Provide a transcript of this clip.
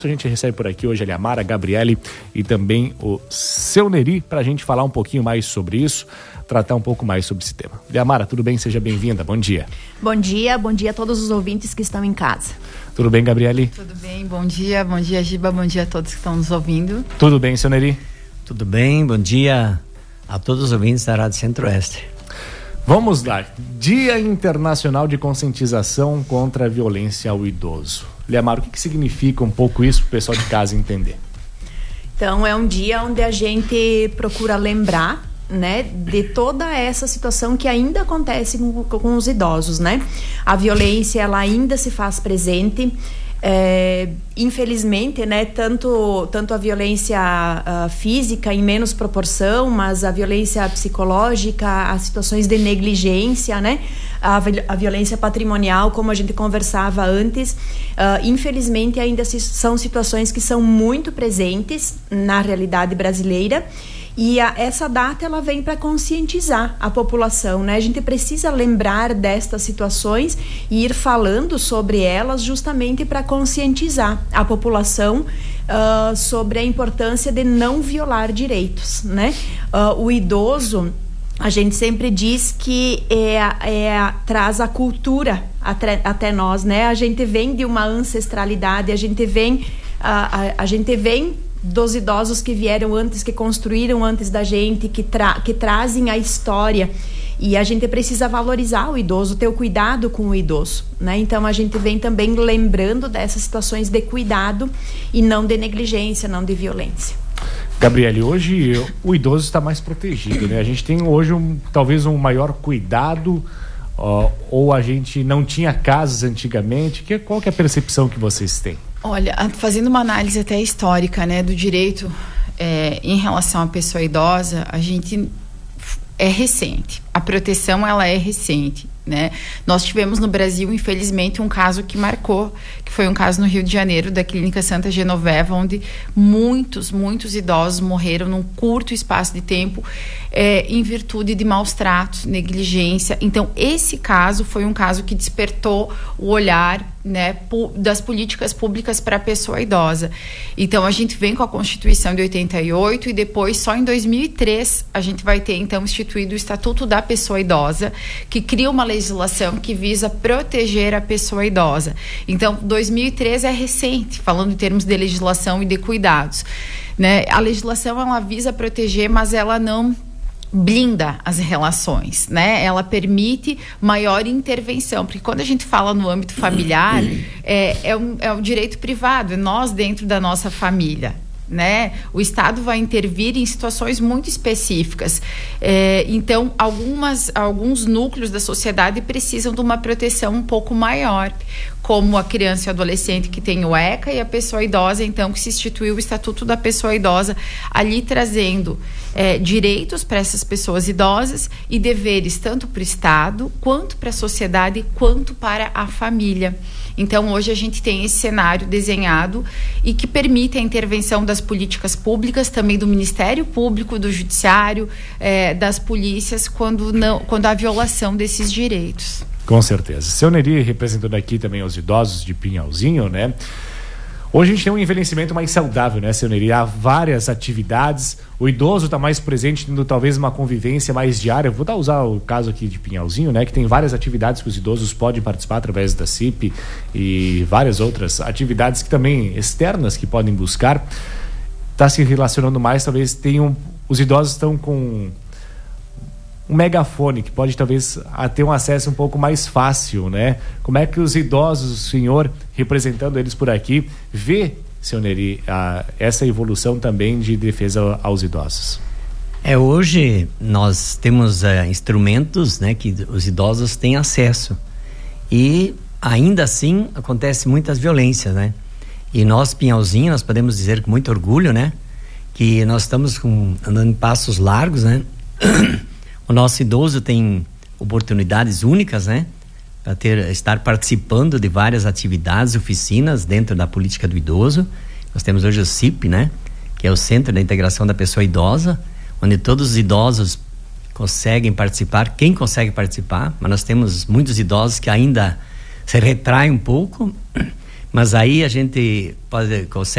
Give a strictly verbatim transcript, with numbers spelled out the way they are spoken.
A gente recebe por aqui hoje a Liamara, a Gabriele e também o Seu Neri para a gente falar um pouquinho mais sobre isso, tratar um pouco mais sobre esse tema. Liamara, tudo bem? Seja bem-vinda. Bom dia. Bom dia, bom dia a todos os ouvintes que estão em casa. Tudo bem, Gabriele? Tudo bem, bom dia, bom dia, Giba, bom dia a todos que estão nos ouvindo. Tudo bem, Seu Neri? Tudo bem, bom dia a todos os ouvintes da Rádio Centro-Oeste. Vamos lá, Dia Internacional de Conscientização contra a Violência ao Idoso. Liamara, o que, que significa um pouco isso para o pessoal de casa entender? Então, é um dia onde a gente procura lembrar, né, de toda essa situação que ainda acontece com, com os idosos, né? A violência, ela ainda se faz presente. É, infelizmente, né, tanto, tanto a violência uh, física em menos proporção, mas a violência psicológica, as situações de negligência, né, a, a violência patrimonial, como a gente conversava antes, uh, infelizmente ainda se, são situações que são muito presentes na realidade brasileira. E a, essa data, ela vem para conscientizar a população, né? A gente precisa lembrar destas situações e ir falando sobre elas justamente para conscientizar a população uh, sobre a importância de não violar direitos, né? Uh, o idoso, a gente sempre diz que é, é, traz a cultura até, até nós, né? A gente vem de uma ancestralidade, a gente vem... A, a, a gente vem dos idosos que vieram antes, que construíram antes da gente, que, tra- que trazem a história, e a gente precisa valorizar o idoso, ter o cuidado com o idoso, né? Então a gente vem também lembrando dessas situações de cuidado e não de negligência, não de violência. Gabriele, hoje o idoso está mais protegido, né? A gente tem hoje um, talvez um maior cuidado, uh, ou a gente não tinha casas antigamente. Que, qual que é a percepção que vocês têm? Olha, fazendo uma análise até histórica, né, do direito é, em relação à pessoa idosa, a gente é recente. A proteção, ela é recente, né? Nós tivemos no Brasil, infelizmente, um caso que marcou, que foi um caso no Rio de Janeiro, da Clínica Santa Genoveva, onde muitos, muitos idosos morreram num curto espaço de tempo, é, em virtude de maus tratos, negligência. Então, esse caso foi um caso que despertou o olhar, né, das políticas públicas para a pessoa idosa. Então, a gente vem com a Constituição de oitenta e oito e depois, só em dois mil e três, a gente vai ter, então, instituído o Estatuto da Pessoa Idosa, que cria uma legislação que visa proteger a pessoa idosa. Então, dois mil e três é recente, falando em termos de legislação e de cuidados, né? A legislação, ela visa proteger, mas ela não blinda as relações, né? Ela permite maior intervenção, porque quando a gente fala no âmbito familiar, é, é, um, é um direito privado, é nós dentro da nossa família, né? O Estado vai intervir em situações muito específicas. É, então, algumas, alguns núcleos da sociedade precisam de uma proteção um pouco maior, como a criança e o adolescente que tem o ECA e a pessoa idosa, então, que se instituiu o Estatuto da Pessoa Idosa, ali trazendo é, direitos para essas pessoas idosas e deveres tanto para o Estado, quanto para a sociedade, quanto para a família. Então, hoje a gente tem esse cenário desenhado e que permite a intervenção das políticas públicas, também do Ministério Público, do Judiciário, eh, das polícias, quando, não, quando há violação desses direitos. Com certeza. Seu Neri, representando aqui também os idosos de Pinhalzinho, né? Hoje a gente tem um envelhecimento mais saudável, né, Seu Neri? Há várias atividades, o idoso está mais presente, tendo talvez uma convivência mais diária. Vou dar, usar o caso aqui de Pinhalzinho, né, que tem várias atividades que os idosos podem participar através da C I P e várias outras atividades que também externas que podem buscar. Está se relacionando mais, talvez tenham, os idosos estão com um megafone que pode talvez ter um acesso um pouco mais fácil, né? Como é que os idosos, o senhor, representando eles por aqui, vê, Seu Neri, a, essa evolução também de defesa aos idosos? É, hoje nós temos uh, instrumentos, né, que os idosos têm acesso, e ainda assim acontece muitas violências, né? E nós, Pinhalzinho, nós podemos dizer com muito orgulho, né, que nós estamos com, andando em passos largos, né? O nosso idoso tem oportunidades únicas, né, para ter, estar participando de várias atividades, oficinas dentro da política do idoso. Nós temos hoje o C I P, né, que é o Centro da Integração da Pessoa Idosa, onde todos os idosos conseguem participar, quem consegue participar, mas nós temos muitos idosos que ainda se retraem um pouco Mas aí a gente pode, consegue